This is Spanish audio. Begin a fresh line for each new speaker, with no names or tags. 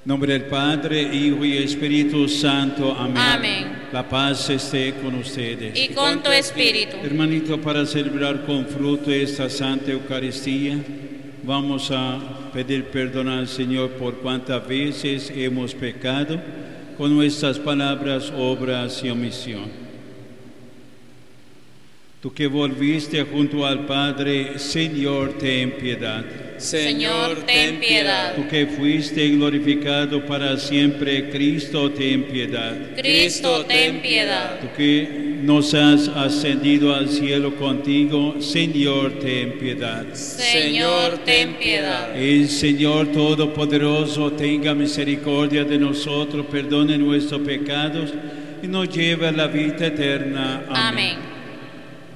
nombre del Padre, Hijo y Espíritu Santo. Amén.
Amén.
La paz esté con ustedes.
Y con tu espíritu.
Hermanito, para celebrar con fruto esta Santa Eucaristía, vamos a pedir perdón al Señor por cuántas veces hemos pecado con nuestras palabras, obras y omisión. Tú que volviste junto al Padre, Señor, ten piedad.
Señor, ten piedad.
Tú que fuiste glorificado para siempre, Cristo, ten piedad.
Cristo, ten piedad.
Tú que nos has ascendido al cielo contigo, Señor, ten piedad.
Señor, ten piedad.
El Señor Todopoderoso tenga misericordia de nosotros, perdone nuestros pecados y nos lleve a la vida eterna. Amén.